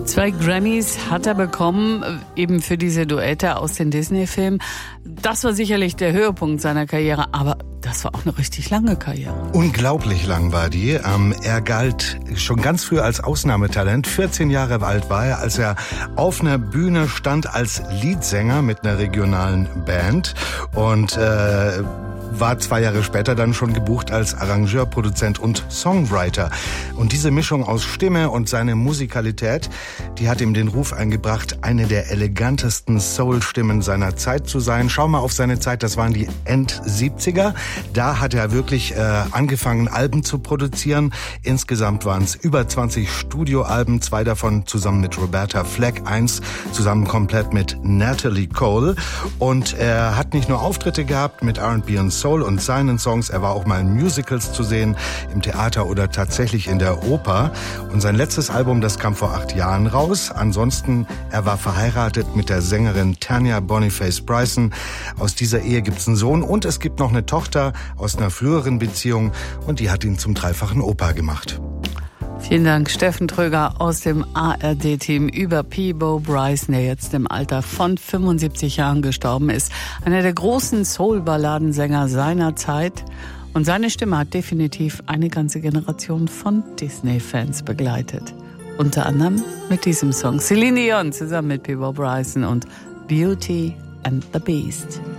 2 Grammys hat er bekommen, eben für diese Duette aus den Disney-Filmen. Das war sicherlich der Höhepunkt seiner Karriere, aber das war auch eine richtig lange Karriere. Unglaublich lang war die. Er galt schon ganz früh als Ausnahmetalent. 14 Jahre alt war er, als er auf einer Bühne stand als Leadsänger mit einer regionalen Band und war 2 Jahre später dann schon gebucht als Arrangeur, Produzent und Songwriter. Und diese Mischung aus Stimme und seine Musikalität, die hat ihm den Ruf eingebracht, eine der elegantesten Soul-Stimmen seiner Zeit zu sein. Schau mal auf seine Zeit, das waren die End-70er. Da hat er wirklich angefangen, Alben zu produzieren. Insgesamt waren es über 20 Studioalben, 2 davon zusammen mit Roberta Flack, 1 zusammen komplett mit Natalie Cole. Und er hat nicht nur Auftritte gehabt mit R&B und Soul und seinen Songs, er war auch mal in Musicals zu sehen, im Theater oder tatsächlich in der Oper. Und sein letztes Album, das kam vor 8 Jahren raus. Ansonsten, er war verheiratet mit der Sängerin Tanya Boniface Bryson. Aus dieser Ehe gibt's einen Sohn und es gibt noch eine Tochter aus einer früheren Beziehung und die hat ihn zum 3-fachen Opa gemacht. Vielen Dank, Steffen Tröger aus dem ARD-Team über Peabo Bryson, der jetzt im Alter von 75 Jahren gestorben ist. Einer der großen Soul-Balladensänger seiner Zeit. Und seine Stimme hat definitiv eine ganze Generation von Disney-Fans begleitet. Unter anderem mit diesem Song. Celine Dion zusammen mit Peabo Bryson und Beauty and the Beast.